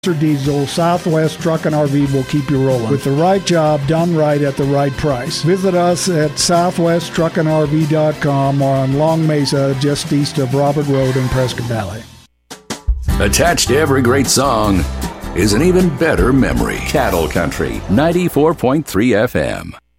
Diesel, Southwest Truck and RV will keep you rolling with the right job done right at the right price. Visit us at southwesttruckandrv.com or on Long Mesa, just east of Robert Road in Prescott Valley. Attached to every great song is an even better memory. Cattle Country, 94.3 FM.